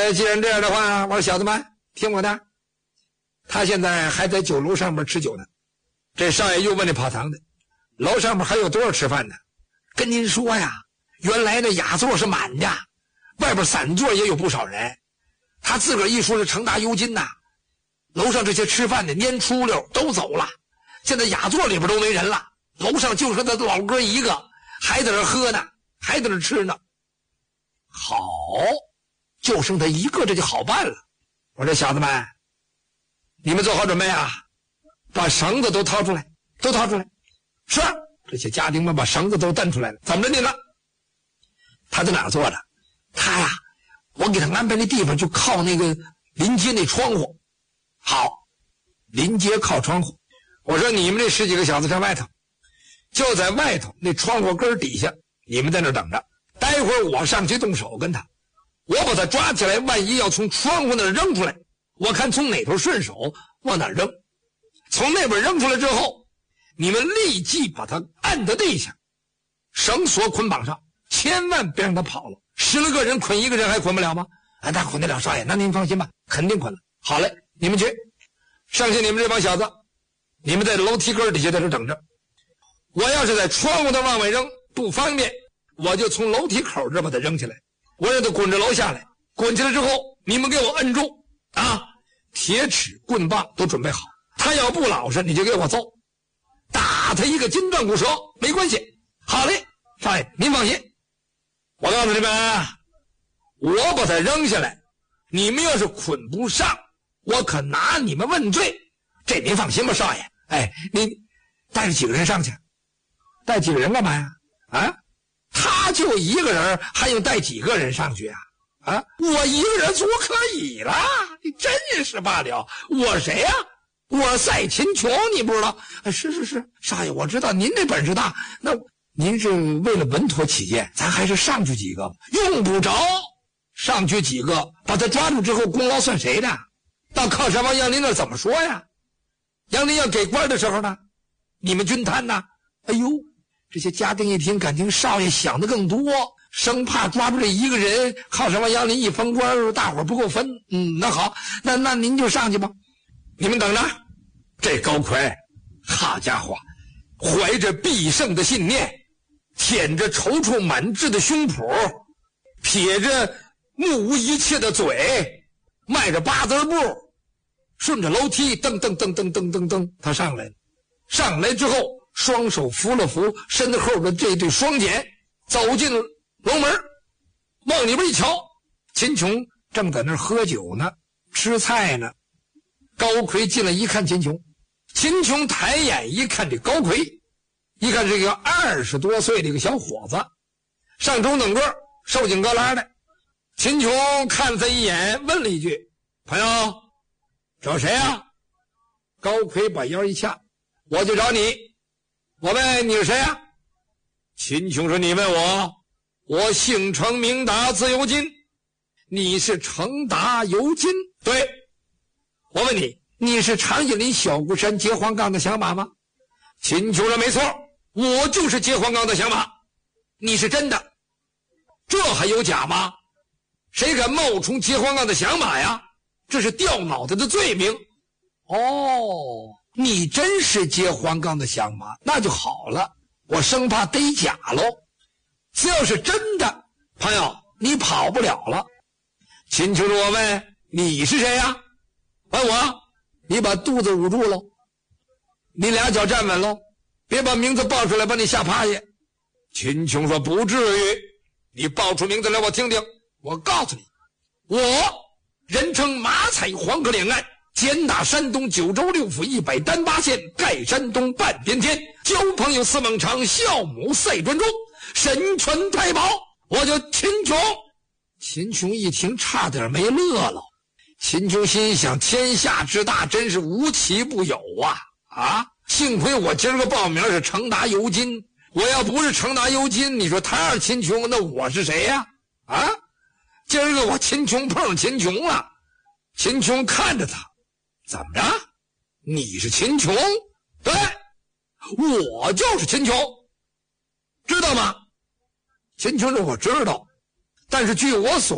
既然这样的话，我说小子们听我的，他现在还在酒楼上面吃酒呢。这少爷又问那跑堂的，楼上面还有多少吃饭的？跟您说呀，原来那雅座是满的，外边散座也有不少人。他自个儿一说是成达尤金呐，楼上这些吃饭的蔫出溜都走了，现在雅座里边都没人了，楼上就剩他老哥一个，还在那喝呢，还在那吃呢。好，就剩他一个，这就好办了。我说小子们，你们做好准备啊，把绳子都掏出来，都掏出来。是，这些家丁们把绳子都蹬出来了。怎么着你了？他在哪儿坐着？他呀，我给他安排那地方就靠那个临街那窗户。好，临街靠窗户。我说你们这10几个小子在外头，就在外头那窗户根底下，你们在那等着。待会儿我上去动手跟他，我把他抓起来，万一要从窗户那儿扔出来，我看从哪头顺手往哪儿扔。从那边扔出来之后，你们立即把他按到地下，绳索捆绑上，千万别让他跑了。10来个人捆1个人还捆不了吗？那捆得了少爷，那您放心吧，肯定捆了。好嘞，你们去，剩下你们这帮小子，你们在楼梯根底下在这等着。我要是在窗户那往外扔不方便，我就从楼梯口这把他扔起来，我让他滚着楼下来。滚起来之后，你们给我摁住啊！铁尺棍棒都准备好，他要不老实，你就给我揍，打他一个筋断骨折没关系。好嘞，少爷您放心，我告诉你们，我把他扔下来，你们要是捆不上，我可拿你们问罪。这您放心吧，少爷。哎，您带着几个人上去？带几个人干嘛呀？啊，他就一个人，还用带几个人上去啊？啊，我一个人足可以了。你真是罢了，我谁呀？我赛秦琼，你不知道？是，少爷，我知道您这本事大。那您是为了稳妥起见，咱还是上去几个吧。用不着上去几个，把他抓住之后，功劳算谁的？到靠山王杨林那怎么说呀？杨林要给官的时候呢，你们均摊呢？哎呦，这些家丁一听，感情少爷想的更多，生怕抓住这一个人，靠山王杨林一封官，大伙不够分。那好，那您就上去吧。你们等着。这高魁，好家伙，怀着必胜的信念，舔着踌躇满志的胸脯，撇着目无一切的嘴，迈着8字步，顺着楼梯噔，他上来了。上来之后，双手扶了扶身后的这对双锏，走进楼门，往里边一瞧，秦琼正在那儿喝酒呢，吃菜呢。高魁进来一看秦琼抬眼一看这高魁，一看这个20多岁的一个小伙子，上中等个，瘦颈高拉的。秦琼看他一眼，问了一句：“朋友，找谁啊？”高魁把腰一掐：“我就找你。我问你是谁啊？”秦琼说：“你问我，我姓程名达，字尤金。你是程达尤金？对。我问你，你是长叶林小孤山结黄岗的响马吗？”秦琼说：“没错，我就是结黄岗的响马。你是真的？这还有假吗？谁敢冒充结黄岗的响马呀？这是掉脑袋的罪名。”哦，你真是结黄岗的响马，那就好了，我生怕逮假喽。只要是真的，朋友，你跑不了了。秦琼说：“我问你是谁呀？”问我，你把肚子捂住喽，你2脚站稳喽，别把名字报出来，把你吓趴下。秦琼说：“不至于，你报出名字来我听听。我告诉你，我人称马踩黄河两岸，肩打山东9州6府100单8县，盖山东半边天，交朋友4猛长，孝母赛专中，神权太保，我叫秦琼。”秦琼一听差点没乐了。秦琼心想，天下之大真是无奇不有啊！幸亏我今儿个报名是程达尤金，我要不是程达尤金，你说他是秦琼，那我是谁呀？今儿个我秦琼碰上秦琼了。秦琼看着他，怎么着？你是秦琼？对，我就是秦琼，知道吗？秦琼说：“我知道，但是据我所